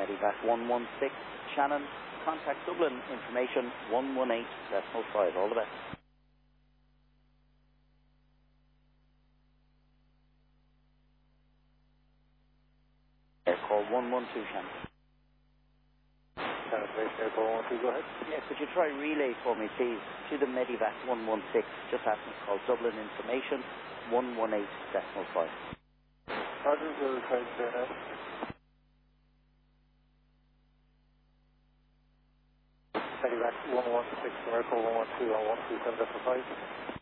Medivac 116, Shannon. Contact Dublin information 118.5. All the best. Call 112, Shannon. Shannon, call 112, go ahead. Yeah, could you try relay for me, please, to the Medivac 116? Just ask them to call Dublin information 118.5. Roger, we'll try to there now. Medivac 116, America 112 on 127.5.